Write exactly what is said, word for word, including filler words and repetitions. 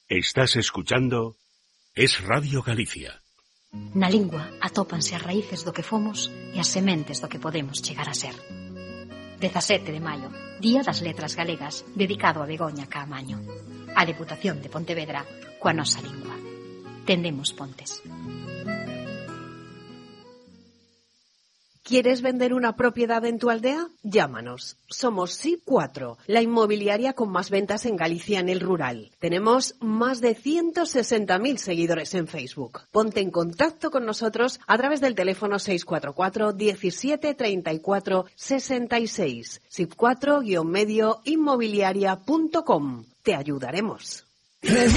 Estás escuchando Es Radio Galicia. Na lingua atópanse as raíces do que fomos e as sementes do que podemos chegar a ser. dezasete de maio, Día das Letras Galegas, dedicado a Begoña Caamaño. A Deputación de Pontevedra, coa nosa lingua. Tendemos pontes. ¿Quieres vender una propiedad en tu aldea? Llámanos. Somos S I P cuatro, la inmobiliaria con más ventas en Galicia en el rural. Tenemos más de ciento sesenta mil seguidores en Facebook. Ponte en contacto con nosotros a través del teléfono seis cuatro cuatro, diecisiete, treinta y cuatro, sesenta y seis. S I P cuatro guion medio inmobiliaria punto com. Te ayudaremos.